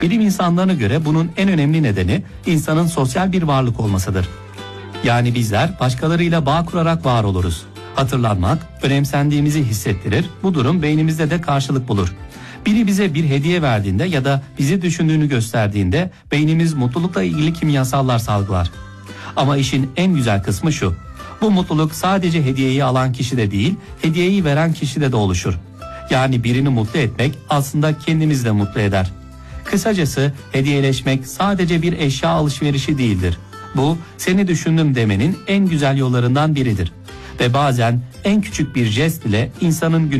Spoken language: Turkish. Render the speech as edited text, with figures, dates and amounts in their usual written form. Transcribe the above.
Bilim insanlarına göre bunun en önemli nedeni insanın sosyal bir varlık olmasıdır. Yani bizler başkalarıyla bağ kurarak var oluruz. Hatırlanmak, önemsendiğimizi hissettirir, bu durum beynimizde de karşılık bulur. Biri bize bir hediye verdiğinde ya da bizi düşündüğünü gösterdiğinde beynimiz mutlulukla ilgili kimyasallar salgılar. Ama işin en güzel kısmı şu: bu mutluluk sadece hediyeyi alan kişide değil, hediyeyi veren kişide de oluşur. Yani birini mutlu etmek aslında kendimizi de mutlu eder. Kısacası hediyeleşmek sadece bir eşya alışverişi değildir. Bu, seni düşündüm demenin en güzel yollarından biridir. Ve bazen en küçük bir jest ile insanın